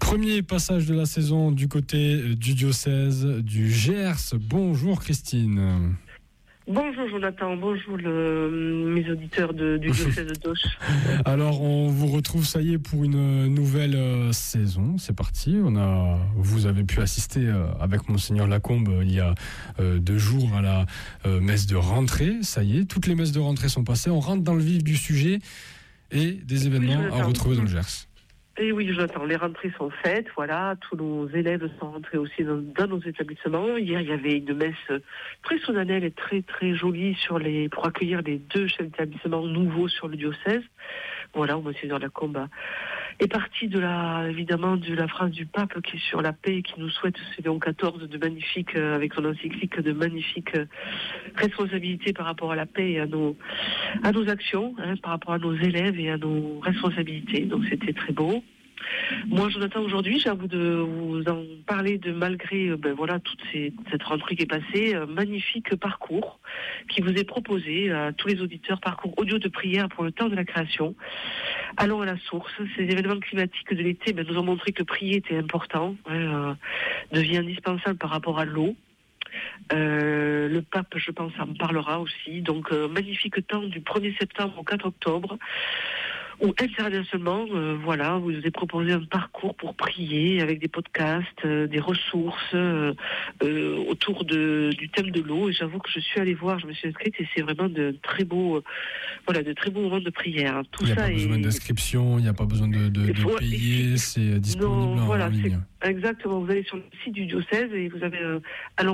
Premier passage de la saison du côté du diocèse du Gers. Bonjour Christine. Bonjour Jonathan, bonjour mes auditeurs du diocèse de Doch. Alors on vous retrouve, ça y est, pour une nouvelle saison. C'est parti. Vous avez pu assister avec Monseigneur Lacombe il y a 2 jours à la messe de rentrée. Ça y est, toutes les messes de rentrée sont passées. On rentre dans le vif du sujet et des événements à retrouver dans le Gers. Et oui, Jonathan, les rentrées sont faites, voilà, tous nos élèves sont rentrés aussi dans nos établissements. Hier, il y avait une messe très solennelle et très très jolie pour accueillir les 2 chefs d'établissement nouveaux sur le diocèse. Voilà, où Monseigneur Lacombe est parti évidemment de la phrase du pape qui est sur la paix, qui nous souhaite, c'est Léon XIV, de magnifiques, avec son encyclique, de magnifiques responsabilités par rapport à la paix et à nos actions, par rapport à nos élèves et à nos responsabilités. Donc c'était très beau. Moi, Jonathan, aujourd'hui, j'ai envie de vous en parler de malgré toute cette rentrée qui est passée, un magnifique parcours qui vous est proposé à tous les auditeurs, parcours audio de prière pour le temps de la création. Allons à la source. Ces événements climatiques de l'été nous ont montré que prier était important, devient indispensable par rapport à l'eau. Le pape, je pense, en parlera aussi. Donc, magnifique temps du 1er septembre au 4 octobre, où internationalement, vous avez proposé un parcours pour prier avec des podcasts, des ressources autour du thème de l'eau. Et j'avoue que je me suis inscrite et c'est vraiment de très beaux moments de prière. Il n'y a pas besoin d'inscription, il n'y a pas besoin de payer, c'est disponible en ligne. Exactement. Vous allez sur le site du diocèse et vous avez